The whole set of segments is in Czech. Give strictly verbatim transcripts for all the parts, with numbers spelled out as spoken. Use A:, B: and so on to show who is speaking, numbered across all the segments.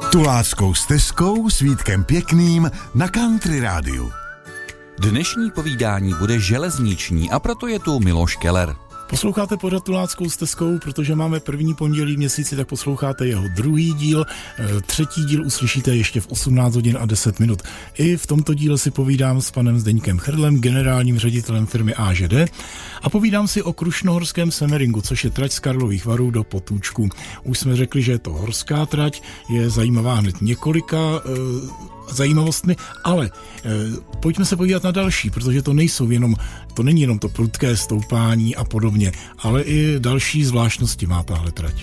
A: Tuláckou stezkou s Vítkem Pěkným na Country Rádiu.
B: Dnešní povídání bude železniční a proto je tu Miloš Keller.
C: Posloucháte pořad Tuláckou stezkou, protože máme první pondělí v měsíci, tak posloucháte jeho druhý díl. Třetí díl uslyšíte ještě v osmnáct hodin a deset minut. I v tomto díle si povídám s panem Zdeňkem Chrlem, generálním ředitelem firmy A Ž D, a povídám si o Krušnohorském Semeringu, což je trať z Karlových Varů do Potůčku. Už jsme řekli, že je to horská trať, je zajímavá hned několika e, zajímavostmi, ale e, pojďme se podívat na další, protože to nejsou jenom, to není jenom to prudké stoupání a podobně, ale i další zvláštnosti má tahle trať.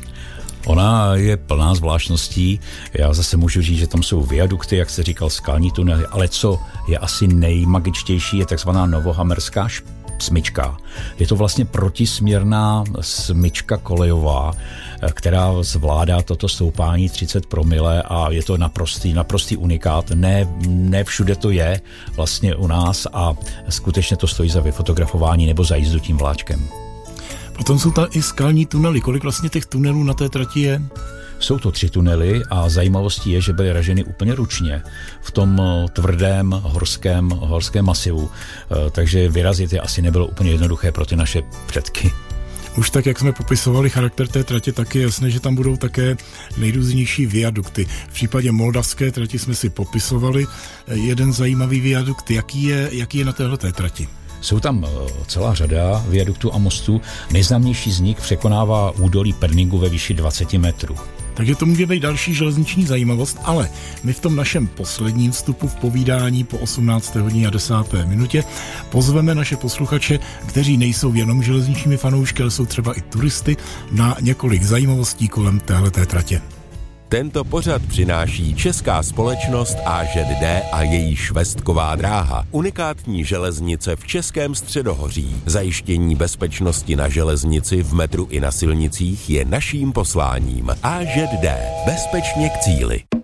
D: Ona je plná zvláštností. Já zase můžu říct, že tam jsou viadukty, jak se říkal, skalní tunely, ale co je asi nejmagičtější, je takzvaná novohamerská smyčka. Je to vlastně protisměrná smyčka kolejová, která zvládá toto stoupání třicet promile a je to naprostý, naprostý unikát. Ne, ne všude to je vlastně u nás a skutečně to stojí za vyfotografování nebo za jízdu tím vláčkem.
C: Potom jsou tam i skalní tunely. Kolik vlastně těch tunelů na té trati je?
D: Jsou to tři tunely a zajímavostí je, že byly raženy úplně ručně v tom tvrdém horském, horském masivu, takže vyrazit je asi nebylo úplně jednoduché pro ty naše předky.
C: Už tak, jak jsme popisovali charakter té tratě, tak je jasné, že tam budou také nejrůznější viaduky. V případě moldavské trati jsme si popisovali jeden zajímavý viadukt. Jaký je, jaký je na téhleté trati?
D: Jsou tam celá řada viaduktů a mostů. Nejznámější z nich překonává údolí Perningu ve výši dvacet metrů.
C: Takže to může být další železniční zajímavost, ale my v tom našem posledním vstupu v povídání po osmnácté hodině a desáté minutě pozveme naše posluchače, kteří nejsou jenom železničními fanoušky, ale jsou třeba i turisty, na několik zajímavostí kolem téhleté tratě.
E: Tento pořad přináší česká společnost A Ž D a její švestková dráha. Unikátní železnice v Českém středohoří. Zajištění bezpečnosti na železnici, v metru i na silnicích je naším posláním. A Ž D. Bezpečně k cíli.